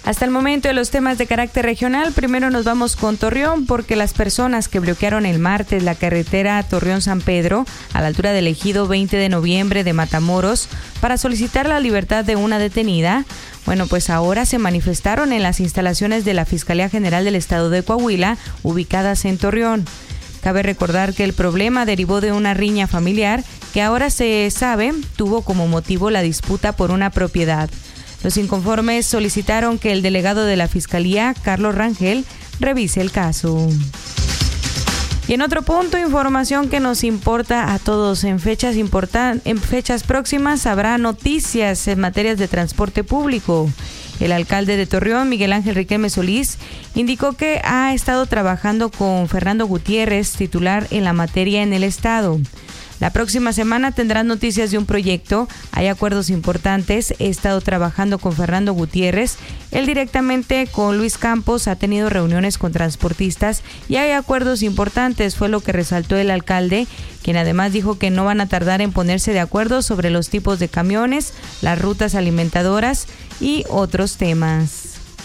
Hasta el momento de los temas de carácter regional, primero nos vamos con Torreón porque las personas que bloquearon el martes la carretera Torreón-San Pedro a la altura del ejido 20 de noviembre de Matamoros para solicitar la libertad de una detenida, pues ahora se manifestaron en las instalaciones de la Fiscalía General del Estado de Coahuila, ubicadas en Torreón. Cabe recordar que el problema derivó de una riña familiar que ahora se sabe tuvo como motivo la disputa por una propiedad. Los inconformes solicitaron que el delegado de la Fiscalía, Carlos Rangel, revise el caso. Y en otro punto, información que nos importa a todos. En fechas próximas habrá noticias en materias de transporte público. El alcalde de Torreón, Miguel Ángel Riquelme Solís, indicó que ha estado trabajando con Fernando Gutiérrez, titular en la materia en el estado. La próxima semana tendrán noticias de un proyecto, hay acuerdos importantes, he estado trabajando con Fernando Gutiérrez, él directamente con Luis Campos ha tenido reuniones con transportistas y hay acuerdos importantes, fue lo que resaltó el alcalde, quien además dijo que no van a tardar en ponerse de acuerdo sobre los tipos de camiones, las rutas alimentadoras y otros temas.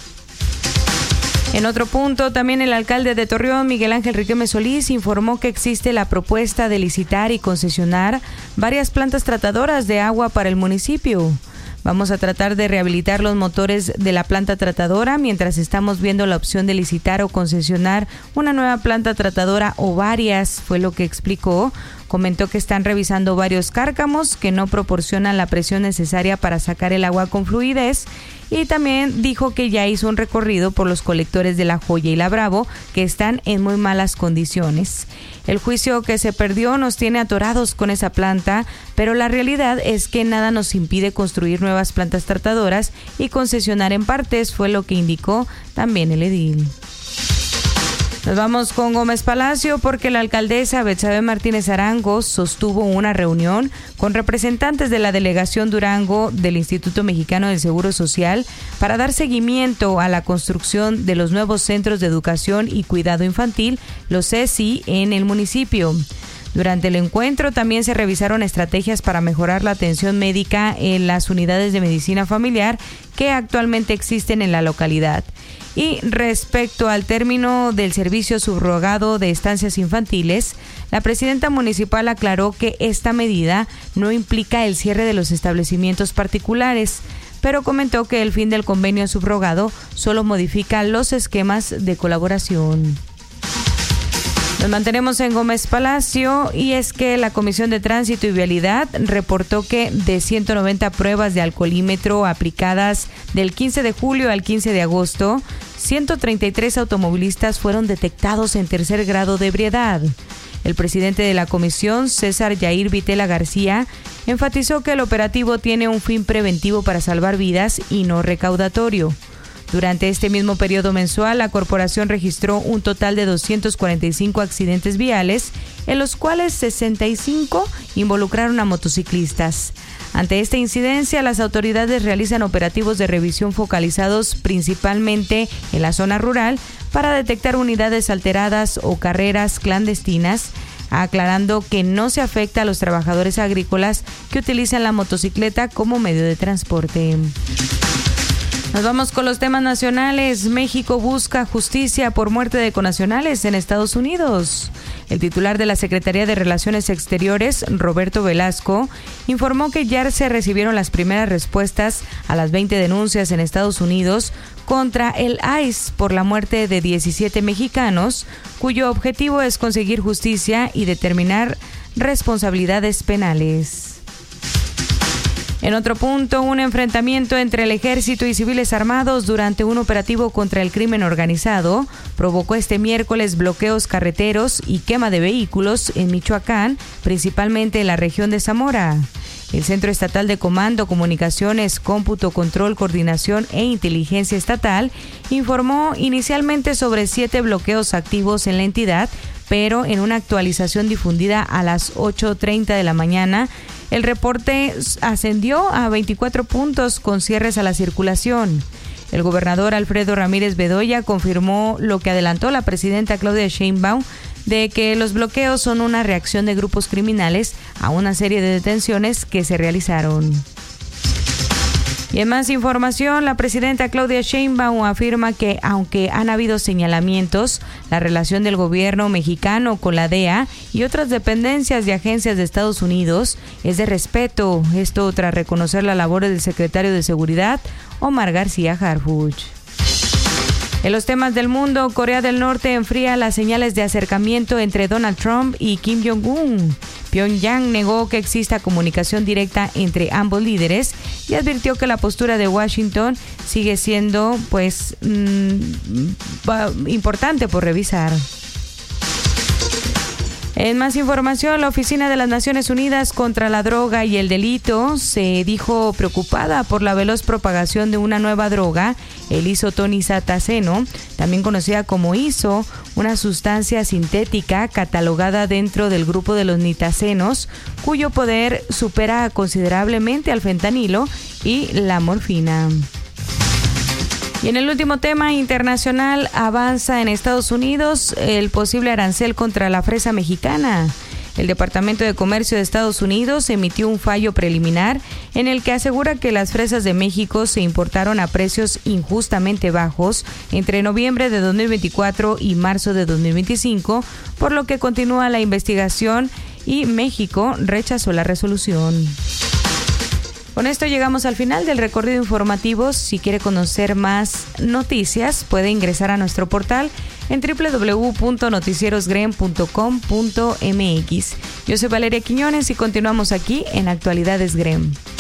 En otro punto, también el alcalde de Torreón, Miguel Ángel Riquelme Solís, informó que existe la propuesta de licitar y concesionar varias plantas tratadoras de agua para el municipio. Vamos a tratar de rehabilitar los motores de la planta tratadora mientras estamos viendo la opción de licitar o concesionar una nueva planta tratadora o varias, fue lo que explicó. Comentó que están revisando varios cárcamos que no proporcionan la presión necesaria para sacar el agua con fluidez y también dijo que ya hizo un recorrido por los colectores de La Joya y La Bravo que están en muy malas condiciones. El juicio que se perdió nos tiene atorados con esa planta, pero la realidad es que nada nos impide construir nuevas plantas tratadoras y concesionar en partes, fue lo que indicó también el edil. Nos vamos con Gómez Palacio porque la alcaldesa Betsabe Martínez Arango sostuvo una reunión con representantes de la delegación Durango del Instituto Mexicano del Seguro Social para dar seguimiento a la construcción de los nuevos centros de educación y cuidado infantil, los CESI, en el municipio. Durante el encuentro también se revisaron estrategias para mejorar la atención médica en las unidades de medicina familiar que actualmente existen en la localidad. Y respecto al término del servicio subrogado de estancias infantiles, la presidenta municipal aclaró que esta medida no implica el cierre de los establecimientos particulares, pero comentó que el fin del convenio subrogado solo modifica los esquemas de colaboración. Nos mantenemos en Gómez Palacio y es que la Comisión de Tránsito y Vialidad reportó que de 190 pruebas de alcoholímetro aplicadas del 15 de julio al 15 de agosto, 133 automovilistas fueron detectados en tercer grado de ebriedad. El presidente de la comisión, César Yair Vitela García, enfatizó que el operativo tiene un fin preventivo para salvar vidas y no recaudatorio. Durante este mismo periodo mensual, la corporación registró un total de 245 accidentes viales, en los cuales 65 involucraron a motociclistas. Ante esta incidencia, las autoridades realizan operativos de revisión focalizados principalmente en la zona rural para detectar unidades alteradas o carreras clandestinas, aclarando que no se afecta a los trabajadores agrícolas que utilizan la motocicleta como medio de transporte. Nos vamos con los temas nacionales. México busca justicia por muerte de connacionales en Estados Unidos. El titular de la Secretaría de Relaciones Exteriores, Roberto Velasco, informó que ya se recibieron las primeras respuestas a las 20 denuncias en Estados Unidos contra el ICE por la muerte de 17 mexicanos, cuyo objetivo es conseguir justicia y determinar responsabilidades penales. En otro punto, un enfrentamiento entre el ejército y civiles armados durante un operativo contra el crimen organizado provocó este miércoles bloqueos carreteros y quema de vehículos en Michoacán, principalmente en la región de Zamora. El Centro Estatal de Comando, Comunicaciones, Cómputo, Control, Coordinación e Inteligencia Estatal informó inicialmente sobre 7 bloqueos activos en la entidad, pero en una actualización difundida a las 8:30 de la mañana, el reporte ascendió a 24 puntos con cierres a la circulación. El gobernador Alfredo Ramírez Bedoya confirmó lo que adelantó la presidenta Claudia Sheinbaum, de que los bloqueos son una reacción de grupos criminales a una serie de detenciones que se realizaron. Y en más información, la presidenta Claudia Sheinbaum afirma que aunque han habido señalamientos, la relación del gobierno mexicano con la DEA y otras dependencias y agencias de Estados Unidos es de respeto. Esto tras reconocer la labor del secretario de Seguridad, Omar García Harfuch. En los temas del mundo, Corea del Norte enfría las señales de acercamiento entre Donald Trump y Kim Jong-un. Pyongyang negó que exista comunicación directa entre ambos líderes y advirtió que la postura de Washington sigue siendo importante por revisar. En más información, la Oficina de las Naciones Unidas contra la Droga y el Delito se dijo preocupada por la veloz propagación de una nueva droga, el isotonizataceno, también conocida como ISO, una sustancia sintética catalogada dentro del grupo de los nitacenos, cuyo poder supera considerablemente al fentanilo y la morfina. Y en el último tema internacional, avanza en Estados Unidos el posible arancel contra la fresa mexicana. El Departamento de Comercio de Estados Unidos emitió un fallo preliminar en el que asegura que las fresas de México se importaron a precios injustamente bajos entre noviembre de 2024 y marzo de 2025, por lo que continúa la investigación y México rechazó la resolución. Con esto llegamos al final del recorrido informativo. Si quiere conocer más noticias, puede ingresar a nuestro portal en www.noticierosgrem.com.mx. Yo soy Valeria Quiñones y continuamos aquí en Actualidades Grem.